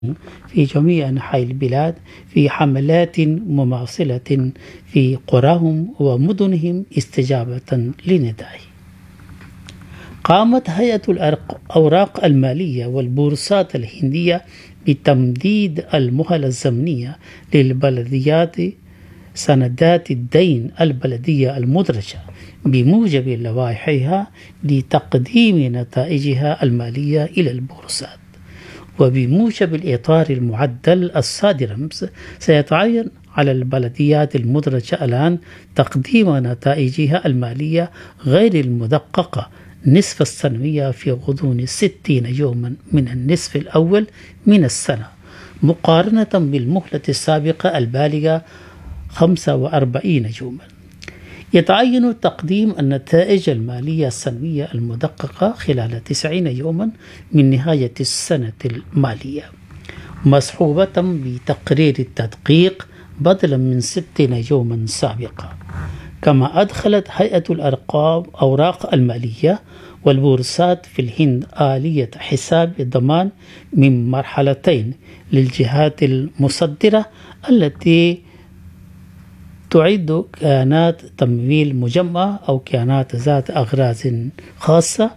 في جميع أنحاء البلاد في حملات مماثلة في قراهم ومدنهم استجابة لندائه. قامت هيئة الأوراق المالية والبورصات الهندية بتمديد المهلة الزمنية للبلديات سندات الدين البلدية المدرجة بموجب لوائحها لتقديم نتائجها المالية إلى البورصات. وبموجب الإطار المعدل الصادر أمس سيتعين على البلديات المدرجة الآن تقديم نتائجها المالية غير المدققة نصف السنوية في غضون 60 يوما من النصف الأول من السنة، مقارنة بالمهلة السابقة البالغة 45 يوما. يتعين تقديم النتائج المالية السنوية المدققة خلال 90 يوما من نهاية السنة المالية، مصحوبة بتقرير التدقيق بدلا من 60 يوما سابقا. كما أدخلت هيئة الأوراق المالية والبورصات في الهند آلية حساب الضمان من مرحلتين للجهات المصدرة التي تعد كيانات تمويل مجمعة أو كيانات ذات أغراض خاصة،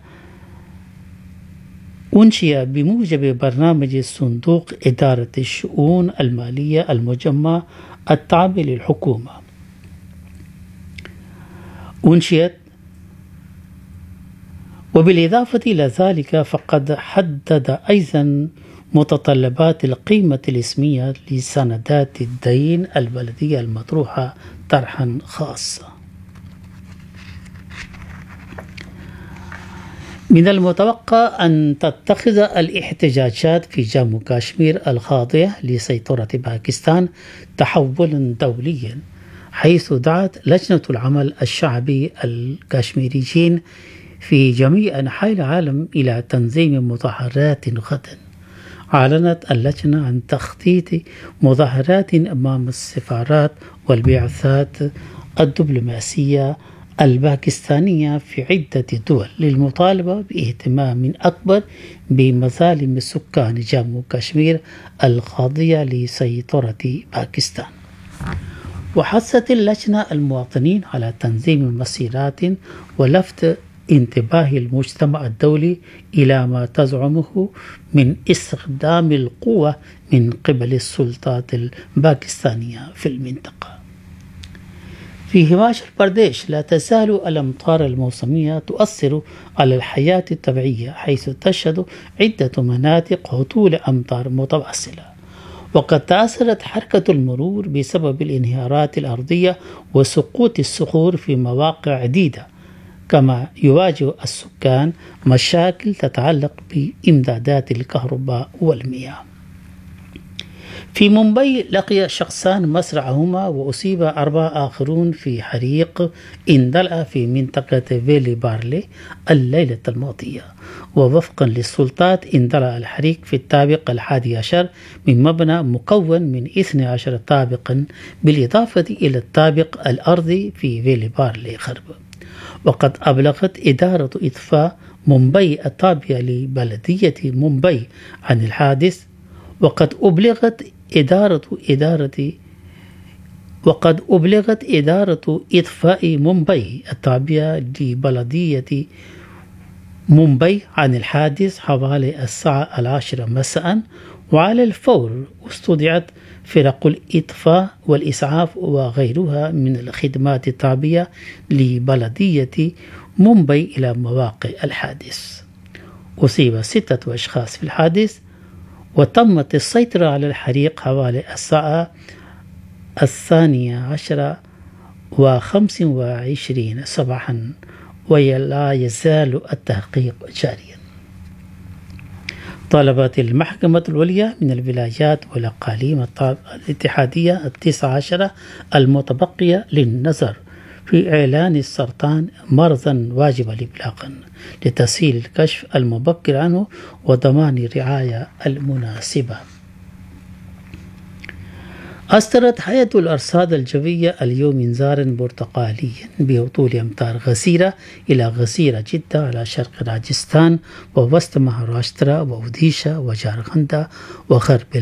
أنشئ بموجب برنامج صندوق إدارة الشؤون المالية المجمعة التابع للحكومة. أنشئت. وبالإضافة إلى ذلك فقد حدد أيضا متطلبات القيمة الاسمية لسندات الدين البلدية المطروحة طرحا خاصا. من المتوقع أن تتخذ الاحتجاجات في جامو كاشمير الخاضعة لسيطرة باكستان تحولا دوليا، حيث دعت لجنة العمل الشعبي الكاشميريين في جميع أنحاء العالم إلى تنظيم مظاهرات غدا. أعلنت اللجنة عن تخطيط مظاهرات أمام السفارات والبعثات الدبلوماسية الباكستانية في عدة دول للمطالبة باهتمام أكبر بمظالم سكان جامو كاشمير الخاضعة لسيطرة باكستان. وحثت اللجنة المواطنين على تنظيم مسيرات ولفت انتباه المجتمع الدولي إلى ما تزعمه من استخدام القوة من قبل السلطات الباكستانية في المنطقة. في هماشل برديش لا تزال الأمطار الموسمية تؤثر على الحياة الطبيعية، حيث تشهد عدة مناطق هطول أمطار متواصلة، وقد تأثرت حركة المرور بسبب الانهيارات الأرضية وسقوط الصخور في مواقع عديدة. كما يواجه السكان مشاكل تتعلق بإمدادات الكهرباء والمياه. في مومباي لقي شخصان مصرعهما وأصيب 4 آخرون في حريق اندلع في منطقة فيلي بارلي الليلة الماضية. ووفقا للسلطات اندلع الحريق في الطابق 11 من مبنى مكون من 12 طابقا بالإضافة إلى الطابق الأرضي في فيلي بارلي غرب. وقد أبلغت إدارة إطفاء مومباي التابعة لبلدية مومباي عن الحادث. وقد أبلغت إدارة إطفاء مومباي التابعة لبلدية مومباي عن الحادث حوالي الساعة 10 مساء، وعلى الفور استدعت فرق الإطفاء والإسعاف وغيرها من الخدمات التابعة لبلدية مومباي إلى مواقع الحادث. أصيب 6 أشخاص في الحادث، وتمت السيطرة على الحريق حوالي الساعة 12:25 صباحا، ولا يزال التحقيق جاريا. طلبت المحكمة العليا من الولايات والأقاليم الاتحادية 19 المتبقية للنظر في إعلان السرطان مرضا واجب الإبلاغ لتسهيل الكشف المبكر عنه وضمان الرعاية المناسبة. أصدرت هيئة الأرصاد الجوية اليوم إنذارا برتقاليا بهطول أمطار غزيرة إلى غزيرة جدا على شرق راجستان ووسط مهاراشترا وأوديشا وجارخندا وغرب